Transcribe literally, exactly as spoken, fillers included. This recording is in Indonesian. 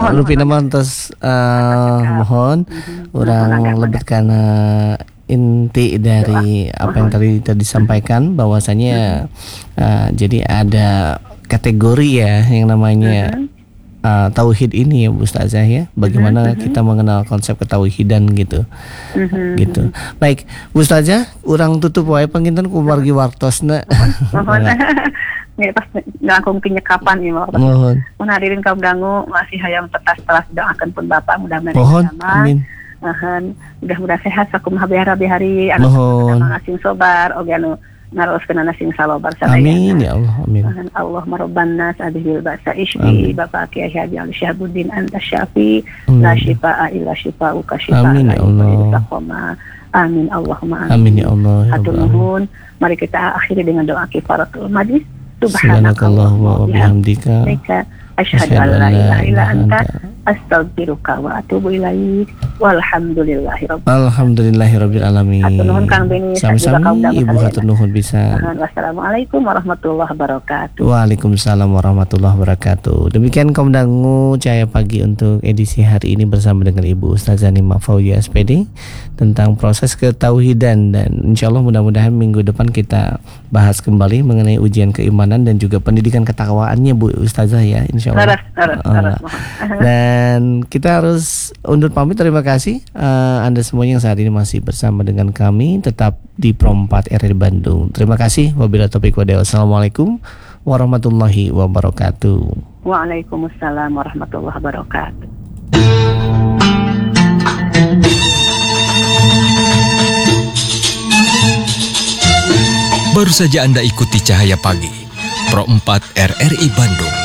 Rupi nama terus uh, mohon Mhm. orang lebet karena inti dari apa yang tadi tadi disampaikan bahwasanya uh, jadi ada kategori ya yang namanya uh, tauhid ini ya Bu Ustazah ya. Bagaimana Mhm. kita mengenal konsep ketauhidan gitu. Mhm. Gitu. Baik, Bu Ustazah, urang tutup wae panginten ku margi wartosna. Mohon. Nggak pas ngangkung penyekapan ya waktu. Mohon. Mun hadirin kaum dangu masih hayang tetas telas doakeun pun Bapak mudah-mudahan Mohon. sama. Amin. Ahan, mudah-mudahan sehat sakumaha behari-behari anu Mohon. asing sobar oge anu naroskeun asing salobar sadaya. Amin ya Allah, amin. Ahan, Allahumma rabban nas adhil ba'sa ishfi Bapak Kiai Haji Ali Syahabuddin anta syafi la syifaa illa syifauka syifaa Amin ya Allah. Amin Allahumma amin. Amin ya Allah. Ya Hatur Rabbal alamin. nuhun. Mari kita akhiri dengan doa kifaratul majlis. Subhanakallahumma wa bihamdika Subhanaka asyhadu an la ilaha illa anta astaghfiruka wa atubu ilaik. Walhamdulillahirabbil Alhamdulillahirabbil alamin. Hatur nuhun Kang Beni juga kaum Sami-sami dangu Ibu sadaya. hatur nuhun bisa. Wassalamualaikum warahmatullahi wabarakatuh. Waalaikumsalam warahmatullahi wabarakatuh. Demikian kaum dangu Cahaya Pagi untuk edisi hari ini bersama dengan Ibu Ustazah Nima Fauzia S P D tentang proses ketauhidan, dan insya Allah mudah-mudahan minggu depan kita bahas kembali mengenai ujian keimanan dan juga pendidikan ketakwaannya Bu Ustazah ya, insya Allah. Laras, laras, laras, mohon. Dan kita harus undur pamit. Terima kasih uh, Anda semuanya yang saat ini masih bersama dengan kami tetap di Pro empat R R Bandung. Terima kasih. Wabillahi taufiq wal hidayah. Assalamualaikum warahmatullahi wabarakatuh. Waalaikumsalam warahmatullahi wabarakatuh. Baru saja Anda ikuti Cahaya Pagi Pro empat R R I Bandung